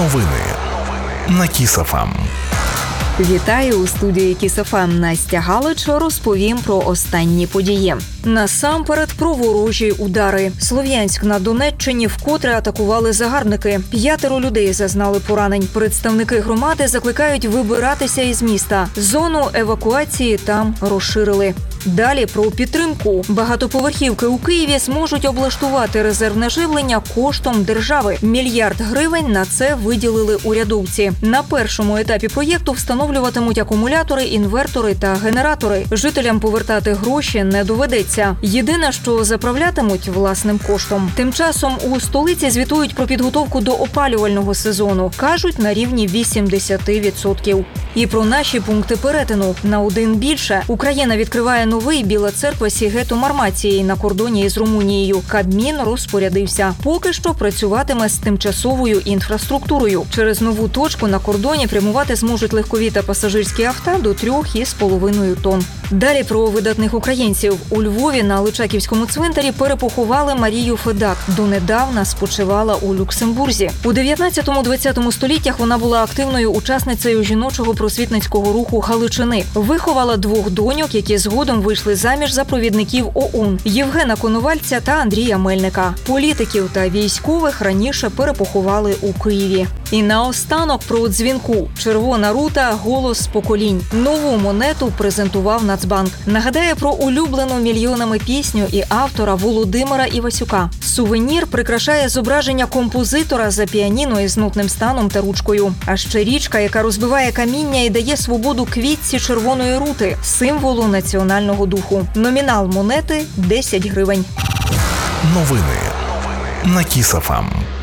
Новини на Kiss FM. Вітаю у студії Kiss FM. Настя Галич, розповім про останні події. Насамперед про ворожі удари. Слов'янськ на Донеччині вкотре атакували загарбники. 5 людей зазнали поранень. Представники громади закликають вибиратися із міста. Зону евакуації там розширили. Далі про підтримку. Багатоповерхівки у Києві зможуть облаштувати резервне живлення коштом держави. 1 мільярд гривень на це виділили урядовці. На першому етапі проєкту встановлюватимуть акумулятори, інвертори та генератори. Жителям повертати гроші не доведеться. Єдине, що заправлятимуть власним коштом. Тим часом у столиці звітують про підготовку до опалювального сезону. Кажуть, на рівні 80%. І про наші пункти перетину. На один більше. Україна відкриває новий Біла Церква Сігету Мармації на кордоні із Румунією. Кабмін розпорядився. Поки що працюватиме з тимчасовою інфраструктурою. Через нову точку на кордоні прямувати зможуть легкові та пасажирські авто до 3,5 тонн. Далі про видатних українців. У Львові на Личаківському цвинтарі перепоховали Марію Федак. Донедавна спочивала у Люксембурзі. У 19-20 століттях вона була активною учасницею жіночого просвітницького руху Галичини. Виховала 2 доньок, які згодом вийшли заміж за провідників ОУН – Євгена Коновальця та Андрія Мельника. Політиків та військових раніше перепоховали у Києві. І наостанок про дзвінку. Червона рута – голос поколінь. Нову монету презентував Нацбанк. Нагадає про улюблену мільйонами пісню і автора Володимира Івасюка. Сувенір прикрашає зображення композитора за піаніно із нотним станом та ручкою. А ще річка, яка розбиває каміння і дає свободу квітці червоної рути – символу національного духу. Номінал монети – 10 гривень. Новини на Kiss FM.